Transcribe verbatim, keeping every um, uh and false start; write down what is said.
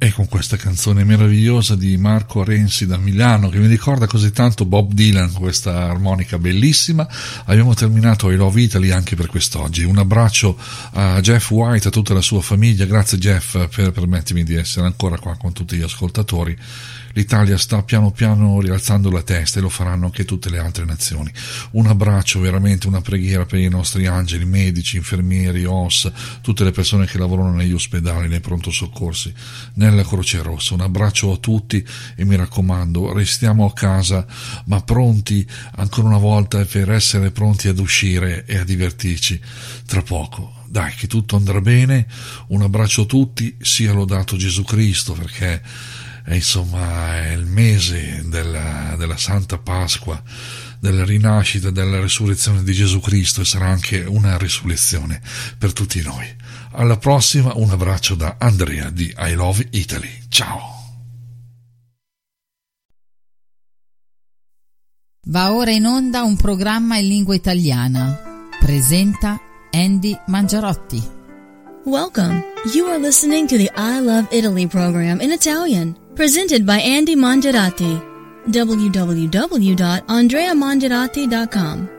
E con questa canzone meravigliosa di Marco Renzi da Milano, che mi ricorda così tanto Bob Dylan, questa armonica bellissima, abbiamo terminato I Love Italy anche per quest'oggi. Un abbraccio a Jeff White, a tutta la sua famiglia. Grazie Jeff per permettermi di essere ancora qua con tutti gli ascoltatori. L'Italia sta piano piano rialzando la testa e lo faranno anche tutte le altre nazioni. Un abbraccio, veramente una preghiera per i nostri angeli, medici, infermieri, O S, tutte le persone che lavorano negli ospedali, nei pronto soccorsi, nella Croce Rossa. Un abbraccio a tutti e mi raccomando, restiamo a casa ma pronti ancora una volta per essere pronti ad uscire e a divertirci tra poco. Dai, che tutto andrà bene. Un abbraccio a tutti, sia lodato Gesù Cristo, perché E insomma è il mese della, della Santa Pasqua, della rinascita, della resurrezione di Gesù Cristo, e sarà anche una risurrezione per tutti noi. Alla prossima, un abbraccio da Andrea di I Love Italy. Ciao! Va ora in onda un programma in lingua italiana. Presenta Andy Mangiarotti. Welcome. You are listening to the I Love Italy program in Italian, presented by Andy Mangiarotti. w w w dot andrea mangiarotti dot com